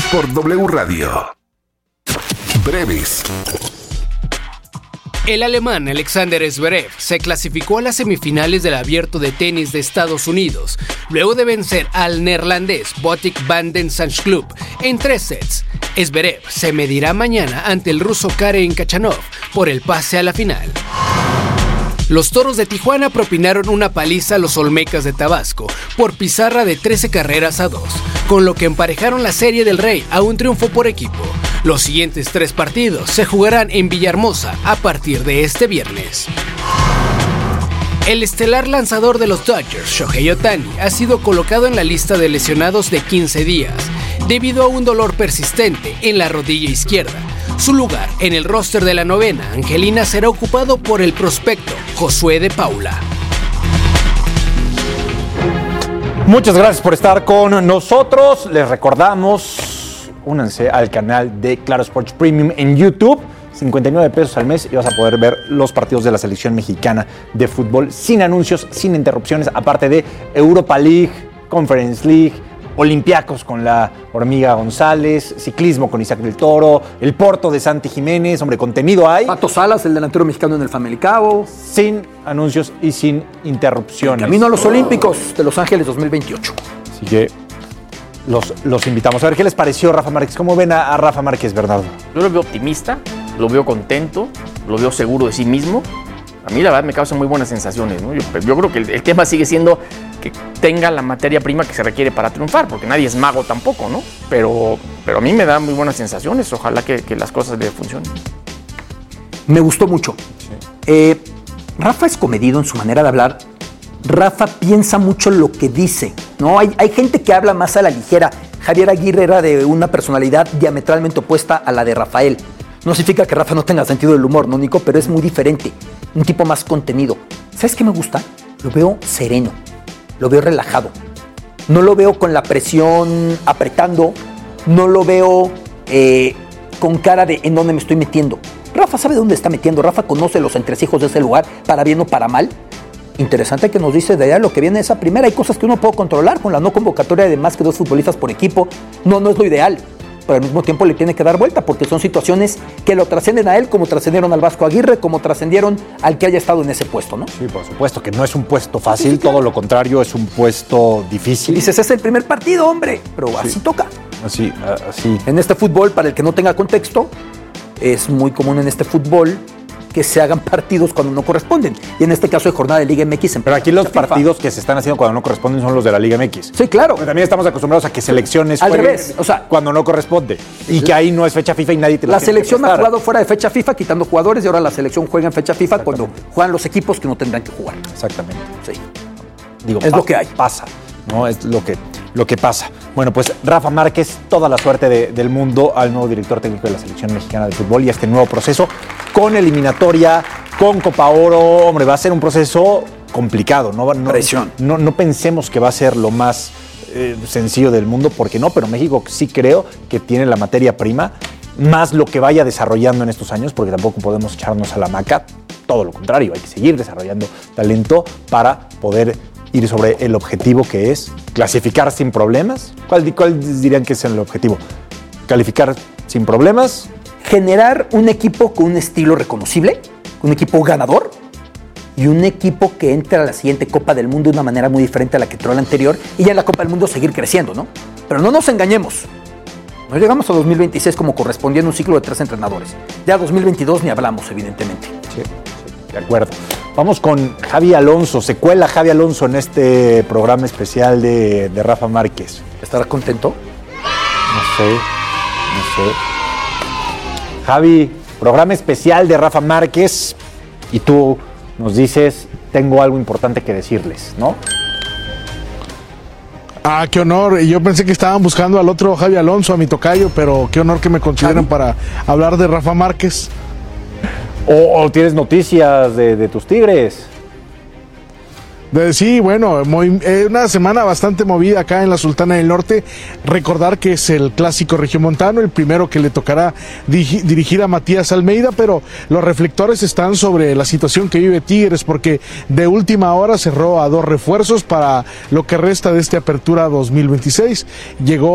por W Radio. Breves. El alemán Alexander Zverev se clasificó a las semifinales del Abierto de Tenis de Estados Unidos, luego de vencer al neerlandés Botic van den Zandschulp en 3 sets. Zverev se medirá mañana ante el ruso Karen Khachanov por el pase a la final. Los Toros de Tijuana propinaron una paliza a los Olmecas de Tabasco por pizarra de 13 carreras a 2, con lo que emparejaron la Serie del Rey a un triunfo por equipo. Los siguientes 3 partidos se jugarán en Villahermosa a partir de este viernes. El estelar lanzador de los Dodgers, Shohei Ohtani, ha sido colocado en la lista de lesionados de 15 días, debido a un dolor persistente en la rodilla izquierda. Su lugar en el roster de la novena angelina será ocupado por el prospecto Josué de Paula. Muchas gracias por estar con nosotros. Les recordamos, únanse al canal de Claro Sports Premium en YouTube. 59 pesos al mes y vas a poder ver los partidos de la selección mexicana de fútbol sin anuncios, sin interrupciones, aparte de Europa League, Conference League, Olympiacos con la Hormiga González, ciclismo con Isaac del Toro, el Porto de Santi Jiménez, hombre, contenido hay. Pato Salas, el delantero mexicano en el Famalicao. Sin anuncios y sin interrupciones. Camino a los Olímpicos de Los Ángeles 2028. Así que los invitamos. A ver qué les pareció Rafa Márquez. ¿Cómo ven a Rafa Márquez, Bernardo? Yo lo veo optimista, lo veo contento, lo veo seguro de sí mismo. A mí la verdad me causa muy buenas sensaciones, ¿no? Yo creo que el tema sigue siendo que tenga la materia prima que se requiere para triunfar, porque nadie es mago tampoco, ¿no? Pero a mí me da muy buenas sensaciones, ojalá que las cosas le funcionen. Me gustó mucho. Sí. Rafa es comedido en su manera de hablar. Rafa piensa mucho lo que dice, ¿no? Hay gente que habla más a la ligera. Javier Aguirre era de una personalidad diametralmente opuesta a la de Rafael. No significa que Rafa no tenga sentido del humor, ¿no, Nico? Pero es muy diferente. Un tipo más contenido. ¿Sabes qué me gusta? Lo veo sereno. Lo veo relajado. No lo veo con la presión apretando. No lo veo con cara de en dónde me estoy metiendo. Rafa sabe dónde está metiendo. Rafa conoce los entresijos de ese lugar, para bien o para mal. Interesante que nos dice de allá lo que viene de esa primera. Hay cosas que uno puede controlar con la no convocatoria de más que 2 futbolistas por equipo. No es lo ideal. Pero al mismo tiempo le tiene que dar vuelta porque son situaciones que lo trascienden a él, como trascendieron al Vasco Aguirre, como trascendieron al que haya estado en ese puesto, ¿no? Sí, por supuesto, que no es un puesto fácil, sí, claro. Todo lo contrario, es un puesto difícil. Y dices, es el primer partido, hombre, pero sí, así toca. Así. En este fútbol, para el que no tenga contexto, es muy común en este fútbol que se hagan partidos cuando no corresponden. Y en este caso de jornada de Liga MX. Pero aquí los partidos que se están haciendo cuando no corresponden son los de la Liga MX. Sí, claro. Pero también estamos acostumbrados a que selecciones al revés, o sea, cuando no corresponde. Y que ahí no es fecha FIFA y nadie te lo La selección ha jugado fuera de fecha FIFA, quitando jugadores, y ahora la selección juega en fecha FIFA cuando juegan los equipos que no tendrán que jugar. Exactamente. Sí. Digo, es lo que hay. Pasa, ¿no? Es lo que pasa. Bueno, pues Rafa Márquez, toda la suerte del mundo al nuevo director técnico de la selección mexicana de fútbol y a este nuevo proceso con eliminatoria, con Copa Oro. Hombre, va a ser un proceso complicado. Presión. No pensemos que va a ser lo más sencillo del mundo, porque no, pero México sí creo que tiene la materia prima, más lo que vaya desarrollando en estos años, porque tampoco podemos echarnos a la hamaca. Todo lo contrario, hay que seguir desarrollando talento para poder ir sobre el objetivo, que es clasificar sin problemas. ¿Cuál dirían que es el objetivo? ¿Calificar sin problemas? Generar un equipo con un estilo reconocible, un equipo ganador y un equipo que entre a la siguiente Copa del Mundo de una manera muy diferente a la que entró la anterior, y ya en la Copa del Mundo seguir creciendo, ¿no? Pero no nos engañemos. No llegamos a 2026 como correspondía en un ciclo de 3 entrenadores. Ya 2022 ni hablamos, evidentemente. Sí, de acuerdo. Vamos con Javi Alonso. Se cuela Javi Alonso en este programa especial de Rafa Márquez. ¿Estará contento? No sé. Javi, programa especial de Rafa Márquez y tú nos dices, tengo algo importante que decirles, ¿no? Ah, qué honor. Yo pensé que estaban buscando al otro Javi Alonso, a mi tocayo, pero qué honor que me consideren para hablar de Rafa Márquez. ¿O tienes noticias de tus Tigres? Sí, bueno, una semana bastante movida acá en la Sultana del Norte. Recordar que es el clásico regiomontano, el primero que le tocará dirigir a Matías Almeida, pero los reflectores están sobre la situación que vive Tigres, porque de última hora cerró a 2 refuerzos para lo que resta de esta apertura 2026. Llegó